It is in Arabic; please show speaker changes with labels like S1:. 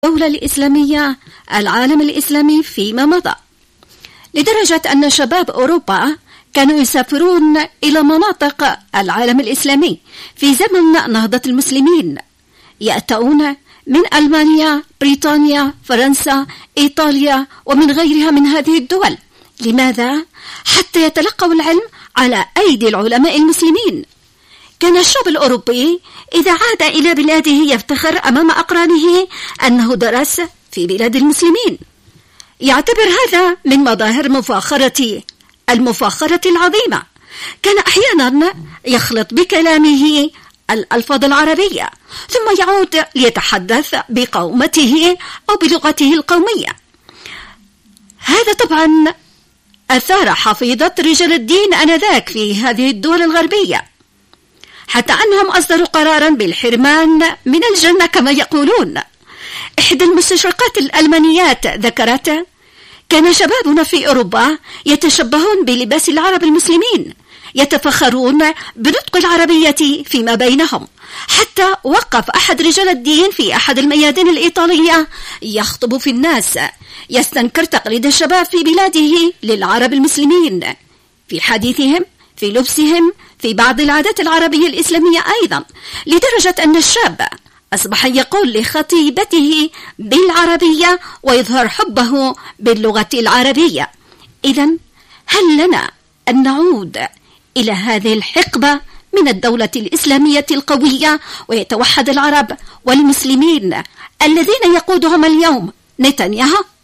S1: الدولة الإسلامية العالم الإسلامي فيما مضى، لدرجة أن شباب أوروبا كانوا يسافرون إلى مناطق العالم الإسلامي في زمن نهضة المسلمين، يأتون من ألمانيا، بريطانيا، فرنسا، إيطاليا ومن غيرها من هذه الدول. لماذا؟ حتى يتلقوا العلم على أيدي العلماء المسلمين. كان الشعب الأوروبي إذا عاد إلى بلاده يفتخر أمام أقرانه أنه درس في بلاد المسلمين، يعتبر هذا من مظاهر المفاخرة العظيمة. كان أحيانا يخلط بكلامه الألفاظ العربية ثم يعود ليتحدث بقومته أو بلغته القومية. هذا طبعا أثار حفيظة رجال الدين آنذاك في هذه الدول الغربية، حتى أنهم أصدروا قرارا بالحرمان من الجنة كما يقولون. إحدى المستشرقات الألمانيات ذكرت: كان شبابنا في أوروبا يتشبهون بلباس العرب المسلمين، يتفخرون بنطق العربية فيما بينهم، حتى وقف أحد رجال الدين في أحد الميادين الإيطالية يخطب في الناس، يستنكر تقليد الشباب في بلاده للعرب المسلمين في حديثهم، في لبسهم، في بعض العادات العربية الإسلامية أيضا، لدرجة أن الشاب أصبح يقول لخطيبته بالعربية ويظهر حبه باللغة العربية. إذن هل لنا أن نعود إلى هذه الحقبة من الدولة الإسلامية القوية ويتوحد العرب والمسلمين الذين يقودهم اليوم نتنياهو؟